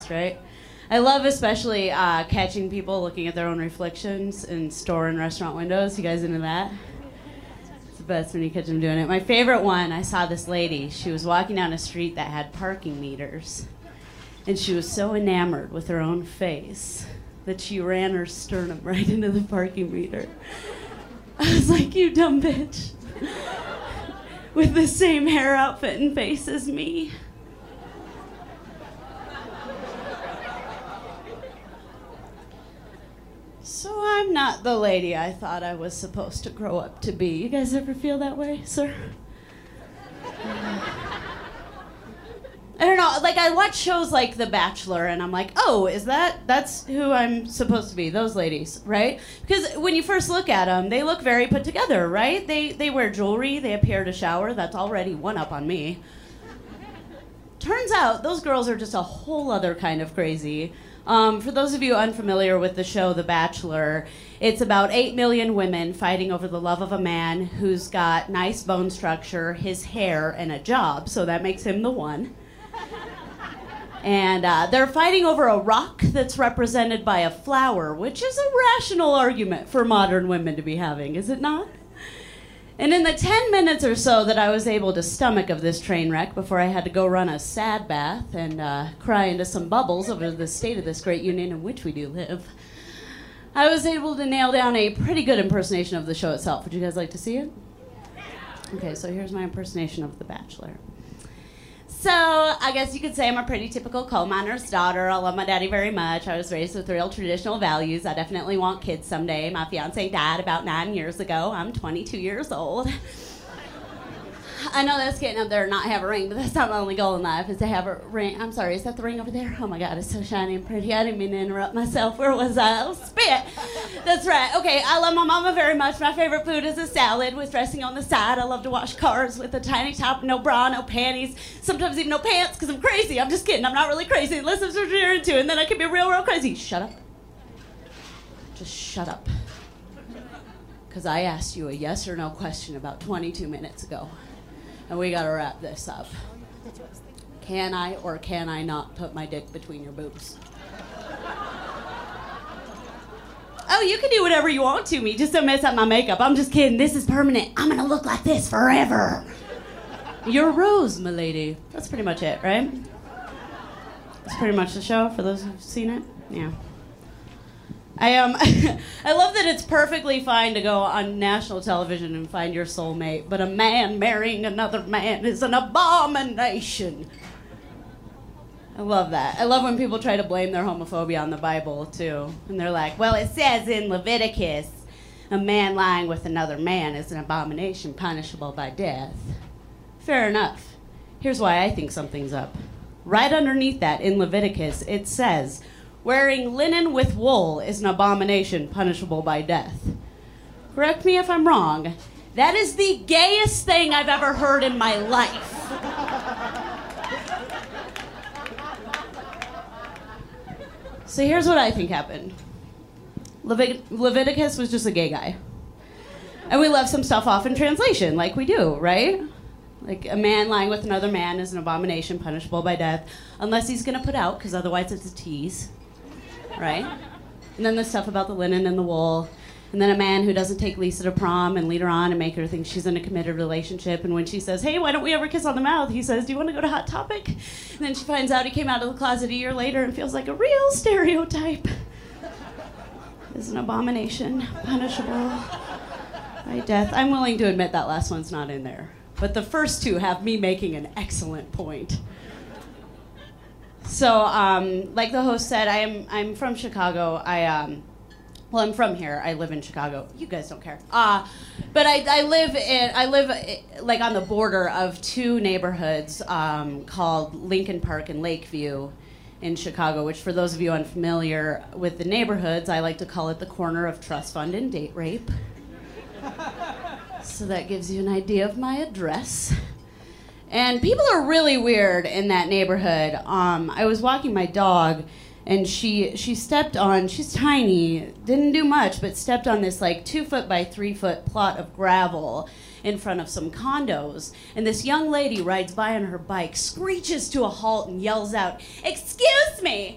best, right? I love especially catching people looking at their own reflections in store and restaurant windows. You guys into that? It's the best when you catch them doing it. My favorite one, I saw this lady. She was walking down a street that had parking meters. And she was so enamored with her own face that she ran her sternum right into the parking meter. I was like, you dumb bitch. With the same hair outfit and face as me. So I'm not the lady I thought I was supposed to grow up to be. You guys ever feel that way, sir? I don't know, like I watch shows like The Bachelor and I'm like, oh, that's who I'm supposed to be, those ladies, right? Because when you first look at them, they look very put together, right? They wear jewelry, they appear to shower, that's already one up on me. Turns out, those girls are just a whole other kind of crazy. For those of you unfamiliar with the show The Bachelor, it's about 8 million women fighting over the love of a man who's got nice bone structure, his hair, and a job, so that makes him the one. And they're fighting over a rock that's represented by a flower, which is a rational argument for modern women to be having, is it not? And in the 10 minutes or so that I was able to stomach of this train wreck before I had to go run a sad bath and cry into some bubbles over the state of this great union in which we do live, I was able to nail down a pretty good impersonation of the show itself. Would you guys like to see it? Okay, so here's my impersonation of The Bachelor. So, I guess you could say I'm a pretty typical coal miner's daughter. I love my daddy very much. I was raised with real traditional values. I definitely want kids someday. My fiance died about 9 years ago. I'm 22 years old. I know that's getting up there and not have a ring, but that's not my only goal in life, is to have a ring. I'm sorry, is that the ring over there? Oh my God, it's so shiny and pretty. I didn't mean to interrupt myself. Where was I? Oh, spit. That's right. Okay, I love my mama very much. My favorite food is a salad with dressing on the side. I love to wash cars with a tiny top, no bra, no panties, sometimes even no pants, because I'm crazy. I'm just kidding. I'm not really crazy. Unless that's what you're into, and then I can be real, real crazy. Shut up. Just shut up. Because I asked you a yes or no question about 22 minutes ago. And we gotta wrap this up. Can I or can I not put my dick between your boobs? Oh, you can do whatever you want to me. Just don't mess up my makeup. I'm just kidding. This is permanent. I'm gonna look like this forever. You're Rose, milady. That's pretty much it, right? That's pretty much the show for those who've seen it. Yeah. I love that it's perfectly fine to go on national television and find your soulmate, but a man marrying another man is an abomination. I love that. I love when people try to blame their homophobia on the Bible, too. And they're like, well, it says in Leviticus, a man lying with another man is an abomination punishable by death. Fair enough. Here's why I think something's up. Right underneath that, in Leviticus, it says, wearing linen with wool is an abomination punishable by death. Correct me if I'm wrong. That is the gayest thing I've ever heard in my life. So here's what I think happened. Leviticus was just a gay guy. And we left some stuff off in translation, like we do, right? Like a man lying with another man is an abomination punishable by death, unless he's gonna put out, because otherwise it's a tease. Right? And then the stuff about the linen and the wool. And then a man who doesn't take Lisa to prom and lead her on and make her think she's in a committed relationship. And when she says, hey, why don't we ever kiss on the mouth? He says, do you want to go to Hot Topic? And then she finds out he came out of the closet a year later and feels like a real stereotype. Is an abomination, punishable by death. I'm willing to admit that last one's not in there. But the first two have me making an excellent point. So, like the host said, I'm from Chicago. Well, I'm from here. I live in Chicago. You guys don't care. But I live like on the border of two neighborhoods called Lincoln Park and Lakeview in Chicago, which for those of you unfamiliar with the neighborhoods, I like to call it the corner of trust fund and date rape. So that gives you an idea of my address. And people are really weird in that neighborhood. I was walking my dog, and she stepped on, she's tiny, didn't do much, but stepped on this like 2 foot by 3 foot plot of gravel in front of some condos. And this young lady rides by on her bike, screeches to a halt and yells out, "Excuse me,